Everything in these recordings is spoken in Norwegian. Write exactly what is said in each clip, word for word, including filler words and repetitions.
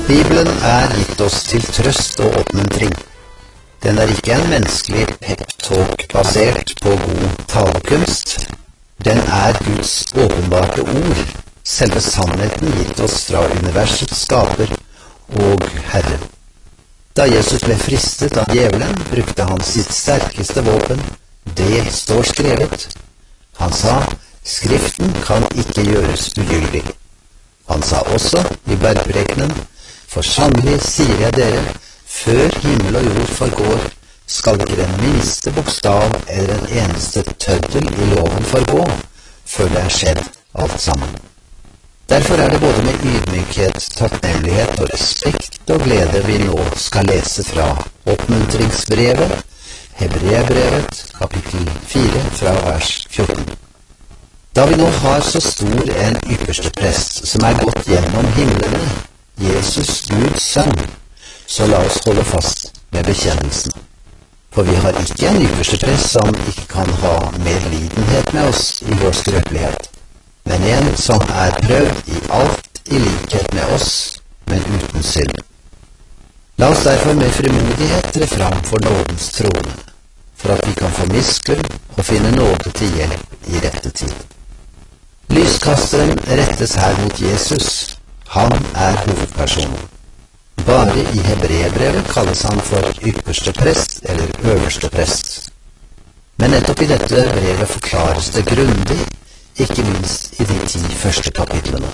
Bibelen er gitt oss til trøst og oppmuntring. Den er ikke en menneskelig pep-talk basert på god talekunst. Den er Guds åpenbarte ord, selve sannheten gitt oss fra universets skaper og Herre. Da Jesus ble fristet av djevelen, brukte han sitt sterkeste våpen. Det står skrevet. Han sa, Skriften kan ikke gjøres ugyldig. Han sa også i bergprekenen, for sannelig sier jeg dere, før himmel og jord forgår, skal ikke den minste bokstav eller en eneste tøddel i loven forgå, før det er skjedd alt sammen. Derfor er det både med ydmykhet, takknemlighet og respekt og glede vi nå skal lese fra oppmuntringsbrevet, Hebreerbrevet, kapittel fire, fra vers fjorten. Da vi nå har så stor en ypperste prest som er gått gjennom himmelene, Jesus, Guds sønn, så la oss holde fast med bekjennelsen. For vi har ikke en ypperste prest som ikke kan ha medlidenhet med oss i vår skrøpelighet, men en som er prøvd i alt i likhet med oss, men uten synd. La oss derfor med frimodighet tre fram for nådens trone, for at vi kan få miskunn og finne nåde til hjelp i rette tid. Lyskasteren rettes her mot Jesus. Han er hovedpersonen. Bare i Hebreerbrevet kalles han for ypperste prest eller øverste prest. Men nettopp i dette brevet forklares det grundig, ikke minst i de ti første kapitlene.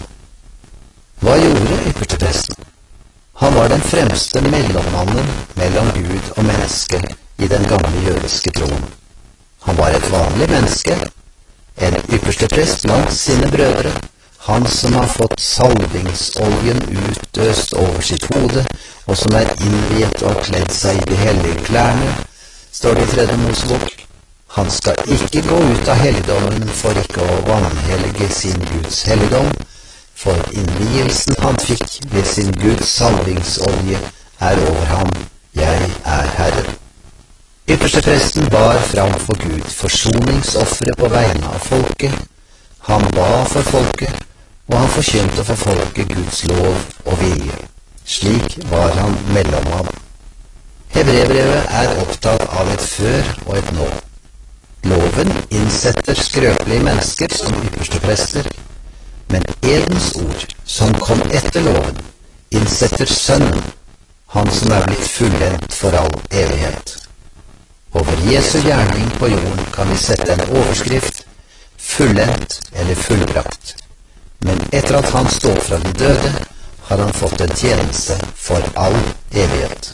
Hva gjorde ypperste presten? Han var den fremste mellommannen mellom Gud og menneske i den gamle jødiske troen. Han var et vanlig menneske, en ypperste prest blant sine brødre, han som har fått salvingsoljen utøst over sitt hode, og som er innviet og kledd seg i de hellige klærne, står det i tredje Mosebok. Han skal ikke gå ut av helligdommen for ikke å vanhellige sin Guds helligdom, for innvielsen han fikk ved sin Guds salvingsolje er over ham, jeg er Herre. Ypperste presten bar fram for Gud forsoningsoffere på vegne av folket. Han ba for folket, og han forkynte for folket Guds lov og vilje. Slik var han mellommann. Hebreerbrevet er opptatt av et før og et nå. Loven innsetter skrøpelige mennesker som ypperste prester, men edens ord, som kom etter loven, innsetter sønnen, han som er blitt fullendt for all evighet. Over Jesu gjerning på jorden kan vi sette en overskrift, fullendt eller fullbrakt. Men etter at han står fra de døde, har han fått en tjeneste for all evighet.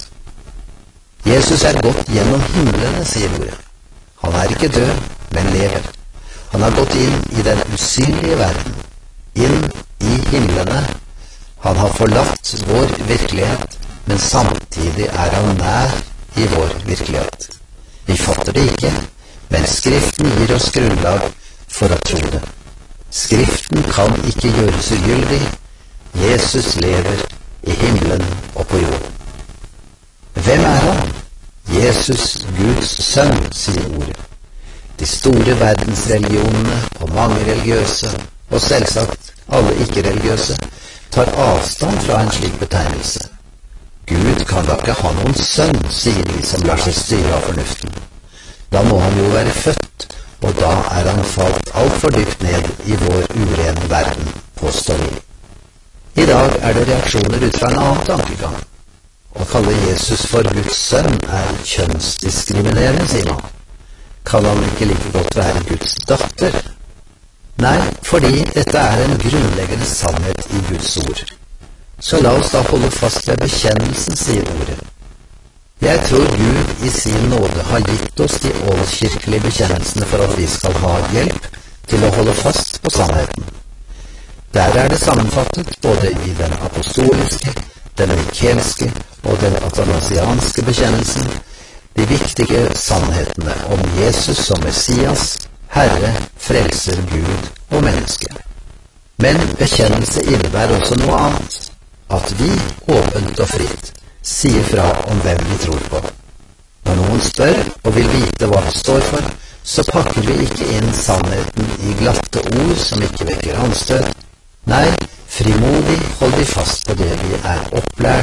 Jesus er gått gjennom himmelene, sier ordet. Han er ikke død, men lever. Han har gått inn i den usynlige verden, inn i himmelene. Han har forlatt vår virkelighet, men samtidig er han nær i vår virkelighet. Vi fatter det ikke, men Skriften gir oss grunnlag for å tro det. Skriften kan ikke gjøres ugyldig. Jesus lever i himmelen og på jorden. Hvem er han? Jesus, Guds sønn, sier ordet. De store verdensreligionene og mange religiøse, og selvsagt alle ikke-religiøse, tar avstand fra en slik betegnelse. Gud kan da ikke ha noen sønn, sier de som lar seg styre av fornuften. Da må han jo være født, og da er han falt alt for dypt ned i vår urene verden, påstår vi. I dag er det reaksjoner ut fra en annen tankegang. Å kalle Jesus for Guds sønn er kjønnsdiskriminerende, sier man. Kan han ikke like godt være Guds datter? Nei, fordi dette er en grunnleggende sannhet i Guds ord. Så la oss da holde fast ved bekjennelsen, sier ordet. Jeg tror Gud i sin nåde har gitt oss de oldkirkelige bekjennelsene for at vi skal ha hjelp til å holde fast på sannheten. Der er det sammenfattet både i den apostoliske, den mikelske og den athanasianske bekjennelsen, de viktige sannhetene om Jesus som Messias, Herre, Frelser, Gud og menneske. Men bekjennelse innebærer også noe annet. At vi, åpent og fritt, sier fra om hvem vi tror på. Når noen spør og vil vite hva det står for, så pakker vi ikke inn sannheten i glatte ord som ikke vekker anstøt. Nei, frimodig holder vi fast på det vi er opplært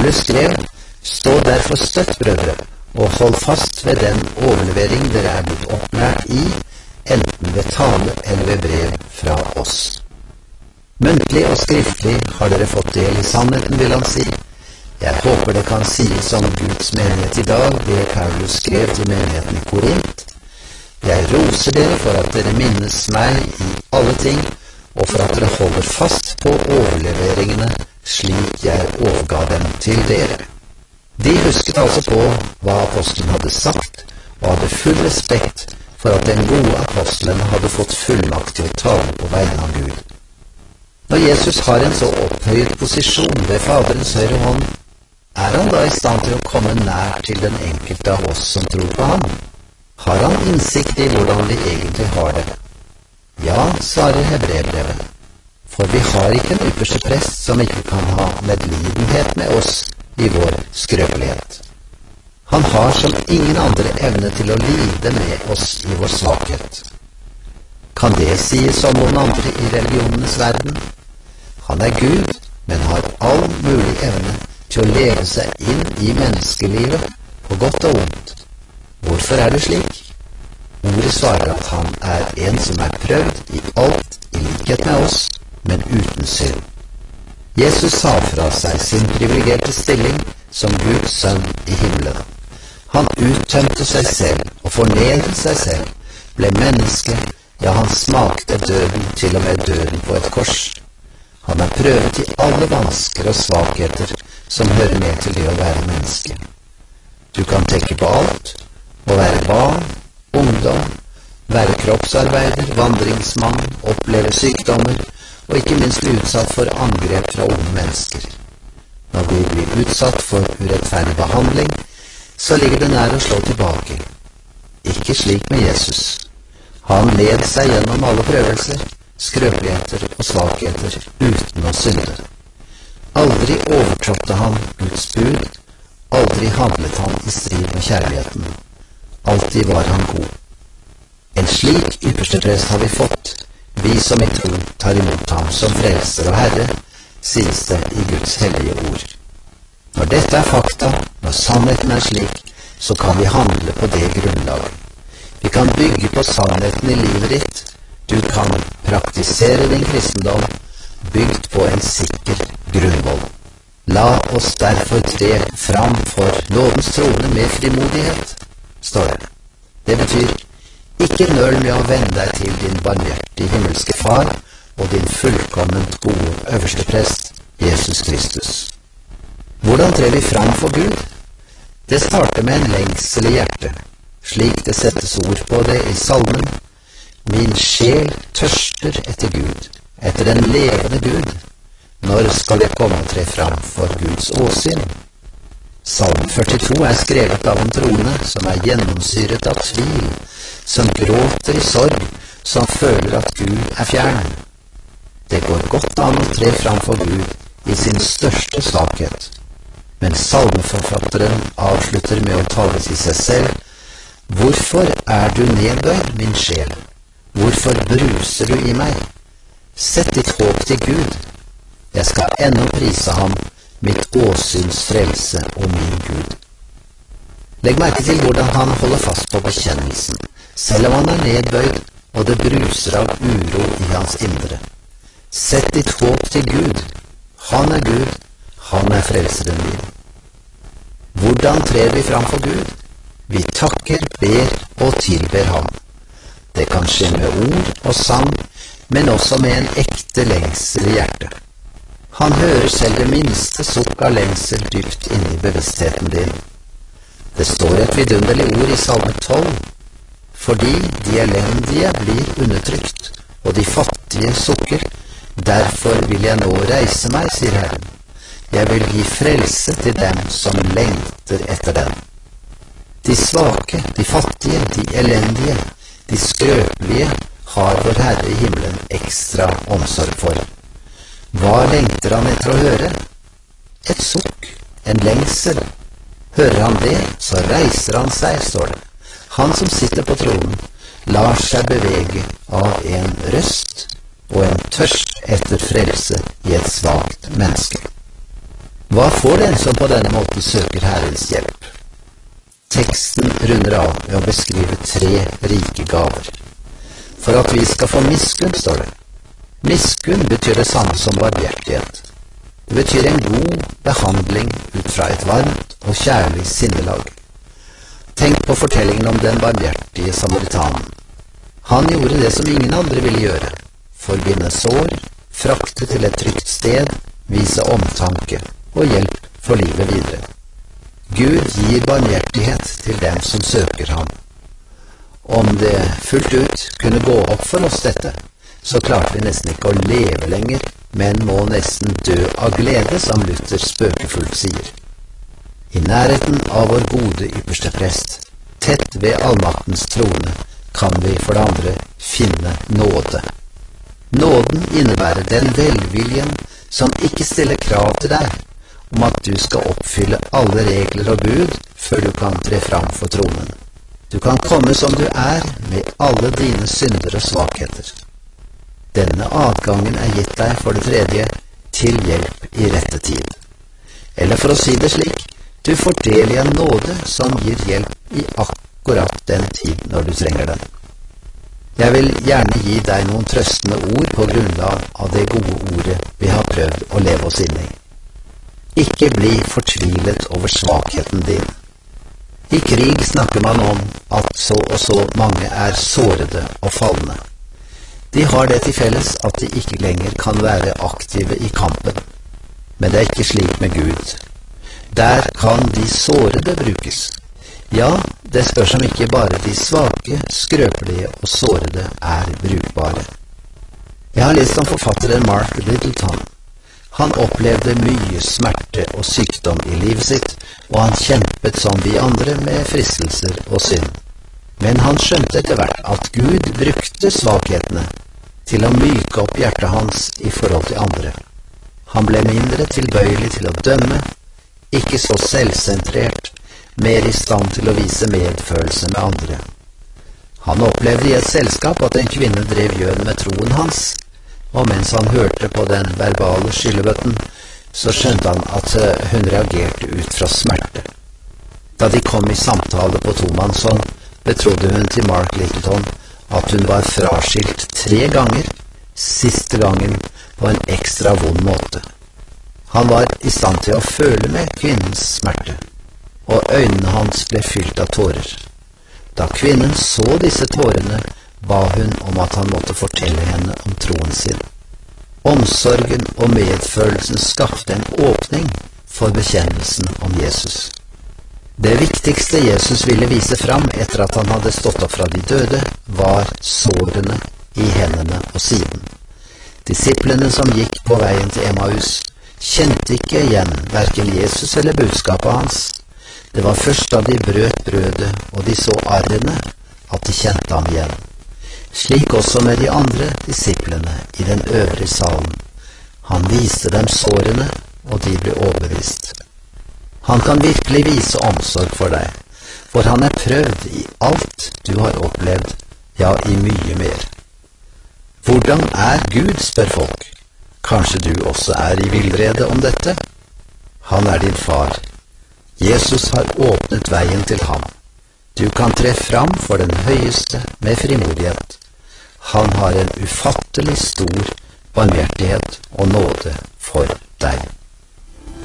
Paulus skrev: «Stå derfor støtt, brødre, og hold fast ved den overlevering dere er blitt opplært i, enten ved tale eller ved brev fra oss.» Muntlig og skriftlig har dere fått del i sannheten, vil han si. Jeg håper det kan sies om Guds menighet i dag, det Paulus skrev til menigheten i Korint. Jeg roser dere for at dere minnes meg i alle ting, og for at dere holder fast på overleveringene slik jeg overga dem til dere. De husket altså på hva apostelen hadde sagt, og hadde full respekt for at den gode apostelen hadde fått fullmakt til å tale på vegne av Gud. Når Jesus har en så opphøyet posisjon ved Faderens høyre hånd, er han da i stand til å komme nær til den enkelte av oss som tror på ham? Har han innsikt i hvordan vi egentlig har det? Ja, svarer Hebreerbrevet, for vi har ikke en ypperste prest som ikke kan ha medlidenhet med oss i vår skrøpelighet. Han har som ingen andre evne til å lide med oss i vår svakhet. Kan det sies om noen andre i religionenes verden? Han er Gud, men har all mulig evne til å leve seg inn i menneskelivet på godt og ondt. Hvorfor er det slik? Ordet svarer at han er en som er prøvd i alt i likhet med oss, men uten synd. Jesus sa fra seg sin privilegerte stilling som Guds sønn i himmelen. Han uttømte seg selv og fornedret seg selv, ble menneske, ja, han smakte døden, til og med døden på et kors. Han er prøvet i alle vansker og svakheter som hører med til det å være menneske. Du kan tenke på alt, å være barn, ungdom, være kroppsarbeider, vandringsmann, oppleve sykdommer, og ikke minst bli utsatt for angrep fra unge mennesker. Når vi blir utsatt for urettferdig behandling, så ligger det nær å slå tilbake. Ikke slik med Jesus. Han led seg gjennom alle prøvelser, skrøpeligheter og svakheter uten å synde. Aldri overtrådte han Guds bud, aldri handlet han i strid med kjærligheten. Alltid var han god. En slik ypperste prest har vi fått, vi som i tro tar imot ham som frelser og herre, sies det i Guds hellige ord. Når dette er fakta, når sannheten er slik, så kan vi handle på det grunnlaget. Vi kan bygge på sannheten i livet ditt. Du kan praktisere din kristendom, bygd på en sikker grunnvoll. La oss derfor tre fram for nådens trone med frimodighet, står det. Det betyr, ikke nøl med å vende deg til din barmhjertige himmelske far og din fullkomment gode øverste prest, Jesus Kristus. Hvordan trer vi fram for Gud? Det starter med en lengsel i hjertet, slik det settes ord på det i salmen. Min sjel tørster etter Gud, etter den levende Gud. Når skal jeg komme og tre fram for Guds åsyn? Salm førtito er skrevet av en troende som er gjennomsyret av tvil, som gråter i sorg, som føler at Gud er fjern. Det går godt an å tre fram for Gud i sin største svakhet. Men salmeforfatteren avslutter med å tale til seg selv. Hvorfor er du nedbøyd, min sjel? Hvorfor bruser du i meg? Sett ditt håp til Gud. Jeg skal ennå prise ham, mitt åsyns frelse og min Gud. Legg merke til hvordan han holder fast på bekjennelsen, selv om han er nedbøyd og det bruser av uro i hans indre. Sett ditt håp til Gud. Han er Gud, han er frelseren din. Hvordan trer vi fram for Gud? Vi takker, ber og tilber ham. Det kan skje med ord og sang, men også med en ekte lengsel i hjertet. Han hører selv det minste sukk av lengsel dypt inni bevisstheten din. Det står et vidunderlig ord i Salme tolv. Fordi de elendige blir undertrykt, og de fattige sukker, derfor vil jeg nå reise meg, sier Herren. Jeg vil gi frelse til dem som lengter etter den. De svake, de fattige, de elendige, de skrøpelige har vår Herre i himmelen ekstra omsorg for. Hva lengter han etter å høre? Et sukk, en lengsel. Hører han det, så reiser han seg, står det. Han som sitter på tronen, lar seg bevege av en røst og en tørst etter frelse i et svagt menneske. Hva får den som på denne måten søker Herrens hjelp? Teksten runder av ved å beskrive tre rike gaver. For at vi skal få miskunn, står det. Miskunn betyr det samme som barmhjertighet. Det betyr en god behandling ut fra et varmt og kjærlig sinnelag. Tenk på fortellingen om den barmhjertige samaritanen. Han gjorde det som ingen andre ville gjøre. Forbinde sår, frakte til et trygt sted, vise omtanke og hjelp for livet videre. Gud gir barmhjertighet til dem som søker ham. Om det fullt ut kunne gå opp for oss dette, så klarte vi nesten ikke å leve lenger, men må nesten dø av glede, som Luther spøkefullt sier. I nærheten av vår gode ypperste prest, tett ved allmaktens trone, kan vi for det andre finne nåde. Nåden innebærer den velviljen som ikke stiller krav til deg, om at du skal oppfylle alle regler og bud før du kan tre fram for tronen. Du kan komme som du er, med alle dine synder og svakheter. Denne adgangen er gitt deg for det tredje til hjelp i rette tid. Eller for å si det slik, du får del i en nåde som gir hjelp i akkurat den tid når du trenger den. Jeg vil gjerne gi deg noen trøstende ord på grunnlag av det gode ordet vi har prøvd å leve oss inn i. Ikke bli fortvilet over svakheten din. I krig snakker man om at så og så mange er sårede og falne. De har det til felles at de ikke lenger kan være aktive i kampen. Men det er ikke slik med Gud. Der kan de sårede brukes. Ja, det spørs om ikke bare de svake, skrøpelige og sårede er brukbare. Jeg har lest om forfatteren Mark Littleton. Han opplevde mye smerte og sykdom i livet sitt, og han kjempet som vi andre med fristelser og synd. Men han skjønte etter hvert at Gud brukte svakhetene til å myke opp hjertet hans i forhold til andre. Han ble mindre tilbøyelig til å dømme, ikke så selvsentrert, mer i stand til å vise medfølelse med andre. Han opplevde i et selskap at en kvinne drev gjøn med troen hans, og mens han hørte på den verbale skyllebøtten, så skjønte han at hun reagerte ut fra smerte. Da de kom i samtale på tomannshånd, betrodde hun til Mark Littleton at hun var fraskilt tre ganger, siste gangen på en ekstra vond måte. Han var i stand til å føle med kvinnens smerte, og øynene hans ble fylt av tårer. Da kvinnen så disse tårene, ba hun om at han måtte fortelle henne om troen sin. Omsorgen og medfølelsen skapte en åpning for bekjennelsen om Jesus. Det viktigste Jesus ville vise fram etter at han hadde stått opp fra de døde, var sårene i hendene og siden. Disiplene som gikk på veien til Emmaus kjente ikke igjen hverken Jesus eller budskapet hans. Det var først da de brøt brødet og de så arrene at de kjente ham igjen. Slik også med de andre disiplene i den øvrige salen. Han viste dem sårene, og de ble overbevist. Han kan virkelig vise omsorg for deg, for han er prøvd i alt du har opplevd, ja, i mye mer. Hvordan er Gud, spør folk. Kanskje du også er i villrede om dette? Han er din far. Jesus har åpnet veien til ham. Du kan tre fram for den høyeste med frimodighet. Han har en ufattelig stor barmhjertighet og nåde for